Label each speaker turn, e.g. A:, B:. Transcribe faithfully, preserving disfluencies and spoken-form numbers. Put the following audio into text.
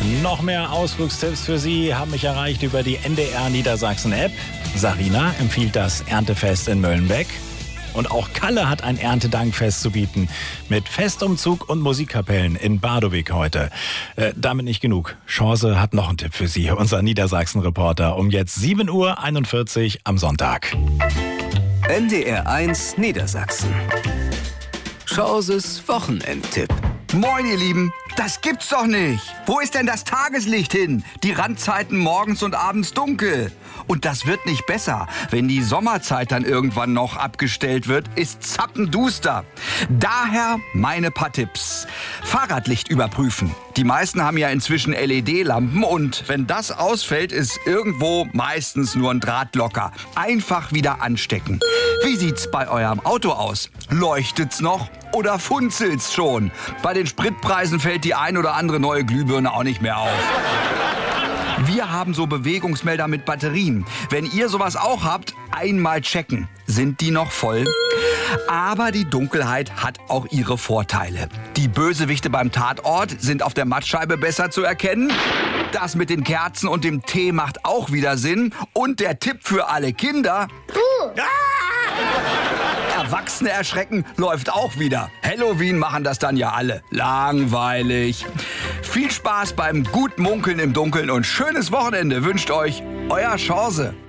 A: Noch mehr Ausflugstipps für Sie haben mich erreicht über die N D R Niedersachsen App. Sarina empfiehlt das Erntefest in Möllenbeck. Und auch Kalle hat ein Erntedankfest zu bieten. Mit Festumzug und Musikkapellen in Badowig heute. Äh, damit nicht genug. Chance hat noch einen Tipp für Sie, unser Niedersachsen-Reporter. Um jetzt sieben Uhr einundvierzig am Sonntag.
B: N D R eins Niedersachsen. Chances Wochenendtipp.
C: Moin, ihr Lieben. Das gibt's doch nicht. Wo ist denn das Tageslicht hin? Die Randzeiten morgens und abends dunkel. Und das wird nicht besser. Wenn die Sommerzeit dann irgendwann noch abgestellt wird, ist zappenduster. Daher meine paar Tipps. Fahrradlicht überprüfen. Die meisten haben ja inzwischen L E D-Lampen und wenn das ausfällt, ist irgendwo meistens nur ein Draht locker. Einfach wieder anstecken. Wie sieht's bei eurem Auto aus? Leuchtet's noch oder funzelt's schon? Bei den Spritpreisen fällt die ein oder andere neue Glühbirne auch nicht mehr auf. Wir haben so Bewegungsmelder mit Batterien. Wenn ihr sowas auch habt, einmal checken. Sind die noch voll? Aber die Dunkelheit hat auch ihre Vorteile. Die Bösewichte beim Tatort sind auf der Mattscheibe besser zu erkennen. Das mit den Kerzen und dem Tee macht auch wieder Sinn. Und der Tipp für alle Kinder: uh. ah! Erwachsene erschrecken läuft auch wieder. Halloween machen das dann ja alle. Langweilig. Viel Spaß beim Gutmunkeln im Dunkeln und schönes Wochenende wünscht euch euer Chance.